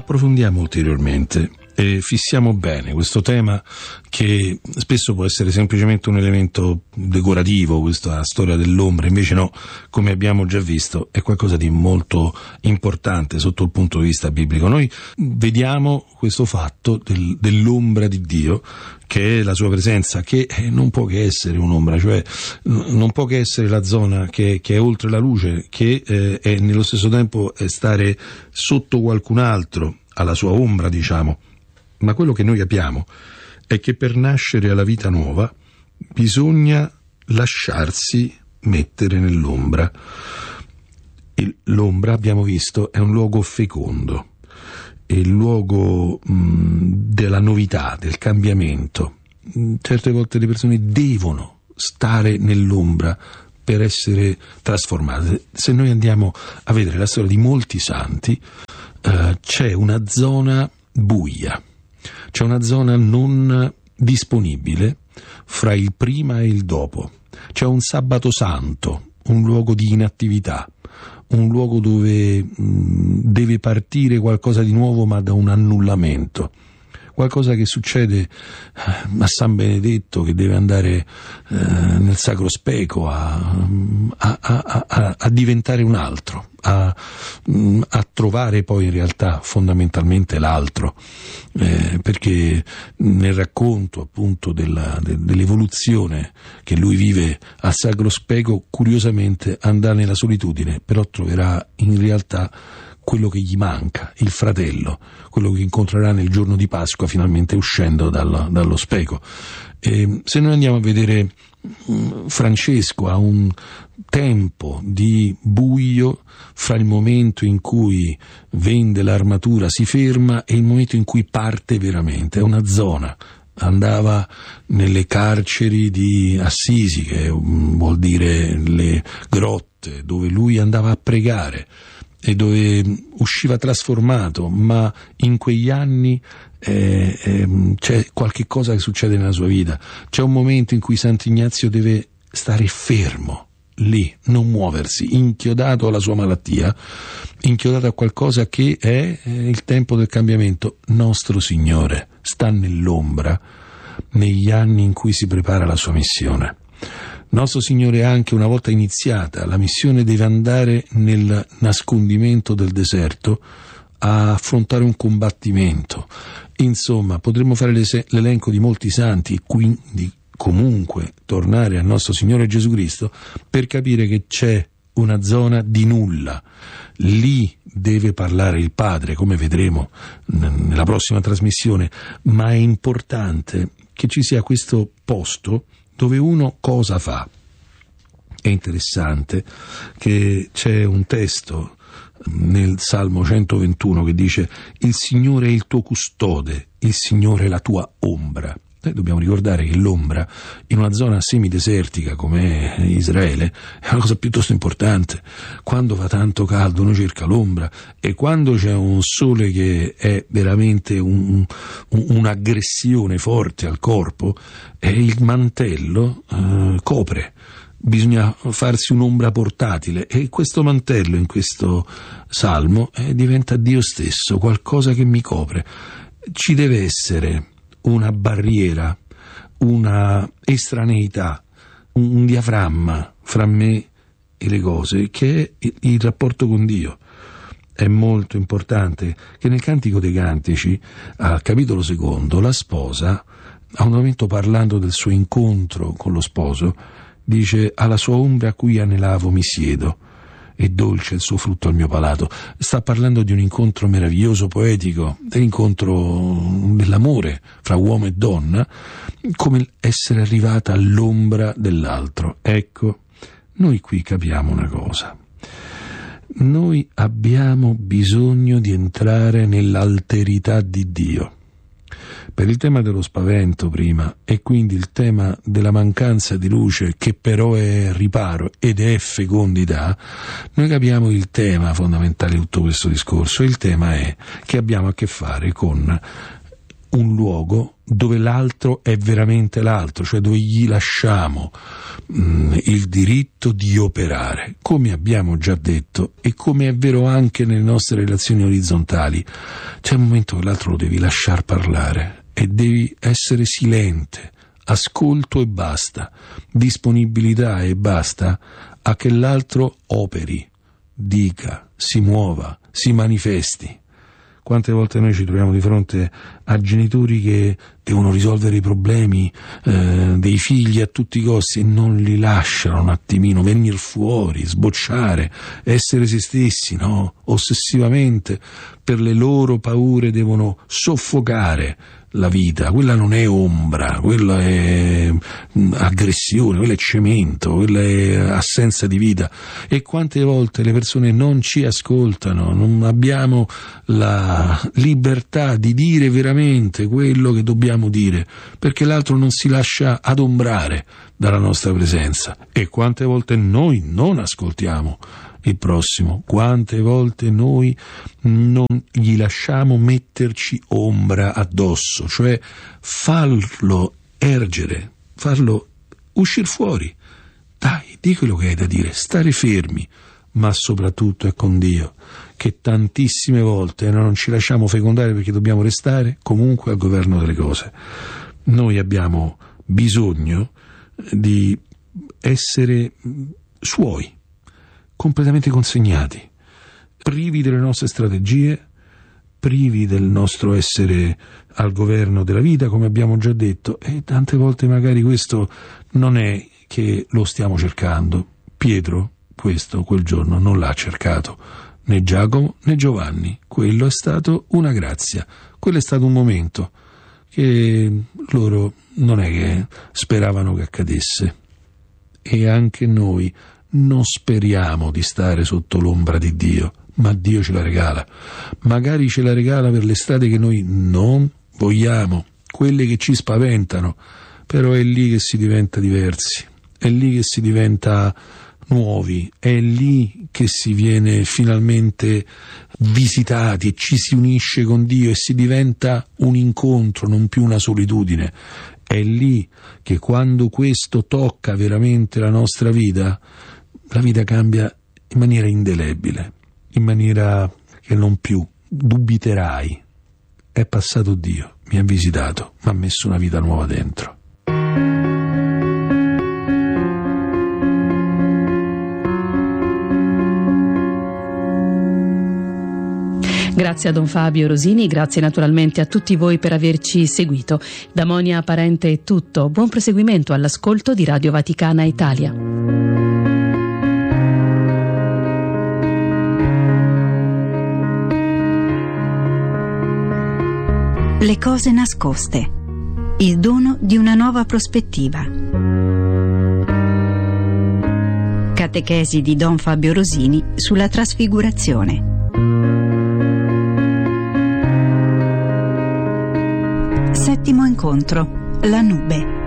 approfondiamo ulteriormente e fissiamo bene questo tema, che spesso può essere semplicemente un elemento decorativo, questa storia dell'ombra. Invece no, come abbiamo già visto, è qualcosa di molto importante sotto il punto di vista biblico. Noi vediamo questo fatto dell'ombra di Dio, che è la sua presenza, che non può che essere un'ombra, cioè non può che essere la zona che è oltre la luce, che è nello stesso tempo stare sotto qualcun altro, alla sua ombra, diciamo. Ma quello che noi capiamo è che per nascere alla vita nuova bisogna lasciarsi mettere nell'ombra. L'ombra, abbiamo visto, è un luogo fecondo, è il luogo della novità, del cambiamento. Certe volte le persone devono stare nell'ombra per essere trasformate. Se noi andiamo a vedere la storia di molti santi, c'è una zona buia, c'è una zona non disponibile fra il prima e il dopo. C'è un sabato santo, un luogo di inattività, un luogo dove deve partire qualcosa di nuovo, ma da un annullamento. Qualcosa che succede a San Benedetto, che deve andare nel Sacro Speco a diventare un altro, a trovare poi in realtà fondamentalmente l'altro, perché nel racconto appunto dell'evoluzione che lui vive al Sacro Speco, curiosamente andrà nella solitudine, però troverà in realtà quello che gli manca, il fratello, quello che incontrerà nel giorno di Pasqua, finalmente uscendo dallo Speco. Se noi andiamo a vedere Francesco, ha un tempo di buio fra il momento in cui vende l'armatura, si ferma, e il momento in cui parte veramente. È una zona. Andava nelle carceri di Assisi, che vuol dire le grotte, dove lui andava a pregare e dove usciva trasformato, ma in quegli anni c'è qualche cosa che succede nella sua vita. C'è un momento in cui Sant'Ignazio deve stare fermo, lì, non muoversi, inchiodato alla sua malattia, inchiodato a qualcosa che è il tempo del cambiamento. Nostro Signore sta nell'ombra negli anni in cui si prepara la sua missione. Nostro Signore, anche una volta iniziata la missione, deve andare nel nascondimento del deserto a affrontare un combattimento. Insomma, potremmo fare l'elenco di molti santi e quindi comunque tornare al nostro Signore Gesù Cristo per capire che c'è una zona di nulla. Lì deve parlare il Padre, come vedremo nella prossima trasmissione, ma è importante che ci sia questo posto dove uno cosa fa. È interessante che c'è un testo nel Salmo 121 che dice: il Signore è il tuo custode, il Signore è la tua ombra. Dobbiamo ricordare che l'ombra in una zona semidesertica come Israele è una cosa piuttosto importante. Quando fa tanto caldo uno cerca l'ombra, e quando c'è un sole che è veramente un'aggressione forte al corpo, il mantello copre. Bisogna farsi un'ombra portatile, e questo mantello in questo salmo diventa Dio stesso, qualcosa che mi copre. Ci deve essere una barriera, una estraneità, un diaframma fra me e le cose, che è il rapporto con Dio. È molto importante che nel Cantico dei Cantici, al capitolo 2, la sposa, a un momento parlando del suo incontro con lo sposo, dice: alla sua ombra a cui anelavo mi siedo, e dolce il suo frutto al mio palato. Sta parlando di un incontro meraviglioso, poetico, dell'incontro dell'amore fra uomo e donna, come essere arrivata all'ombra dell'altro. Ecco, noi qui capiamo una cosa. Noi abbiamo bisogno di entrare nell'alterità di Dio. Per il tema dello spavento prima, e quindi il tema della mancanza di luce, che però è riparo ed è fecondità, noi capiamo il tema fondamentale di tutto questo discorso. Il tema è che abbiamo a che fare con un luogo dove l'altro è veramente l'altro, cioè dove gli lasciamo il diritto di operare, come abbiamo già detto e come è vero anche nelle nostre relazioni orizzontali. C'è un momento che l'altro lo devi lasciar parlare e devi essere silente, ascolto e basta, disponibilità e basta a che l'altro operi, dica, si muova, si manifesti. Quante volte noi ci troviamo di fronte a genitori che devono risolvere i problemi dei figli a tutti i costi e non li lasciano un attimino venire fuori, sbocciare, essere se stessi, no? Ossessivamente per le loro paure devono soffocare la vita. Quella non è ombra, quella è aggressione, quella è cemento, quella è assenza di vita. E quante volte le persone non ci ascoltano, non abbiamo la libertà di dire veramente quello che dobbiamo dire, perché l'altro non si lascia adombrare dalla nostra presenza. E quante volte noi non ascoltiamo il prossimo, quante volte noi non gli lasciamo metterci ombra addosso, cioè farlo ergere, farlo uscire fuori. Dai, di quello che hai da dire, stare fermi, ma soprattutto è con Dio, che tantissime volte non ci lasciamo fecondare perché dobbiamo restare comunque al governo delle cose. Noi abbiamo bisogno di essere suoi, completamente consegnati, privi delle nostre strategie, privi del nostro essere al governo della vita, come abbiamo già detto, e tante volte magari questo non è che lo stiamo cercando. Pietro questo quel giorno non l'ha cercato, né Giacomo né Giovanni. Quello è stato una grazia, quello è stato un momento che loro non è che speravano che accadesse. E anche noi non speriamo di stare sotto l'ombra di Dio, ma Dio ce la regala. Magari ce la regala per le strade che noi non vogliamo, quelle che ci spaventano, però è lì che si diventa diversi, è lì che si diventa nuovi, è lì che si viene finalmente visitati e ci si unisce con Dio e si diventa un incontro, non più una solitudine. È lì che quando questo tocca veramente la nostra vita, la vita cambia in maniera indelebile, in maniera che non più dubiterai. È passato Dio, mi ha visitato, mi ha messo una vita nuova dentro. Grazie a Don Fabio Rosini, grazie naturalmente a tutti voi per averci seguito. Da Monia Parente è tutto, buon proseguimento all'ascolto di Radio Vaticana Italia. Le cose nascoste, il dono di una nuova prospettiva. Catechesi di Don Fabio Rosini sulla trasfigurazione. Settimo incontro, la nube.